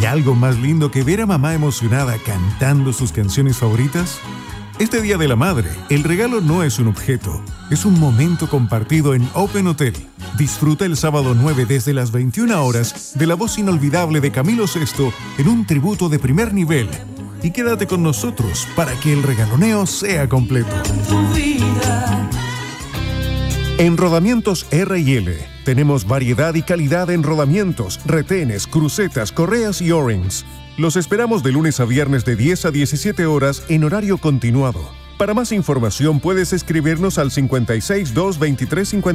¿Hay algo más lindo que ver a mamá emocionada cantando sus canciones favoritas? Este Día de la Madre, el regalo no es un objeto, es un momento compartido en Open Hotel. Disfruta el sábado 9 desde las 21 horas de la voz inolvidable de Camilo Sesto en un tributo de primer nivel. Y quédate con nosotros para que el regaloneo sea completo. En Rodamientos R&L tenemos variedad y calidad en rodamientos, retenes, crucetas, correas y O-rings. Los esperamos de lunes a viernes de 10 a 17 horas en horario continuado. Para más información puedes escribirnos al 56 2 23 50.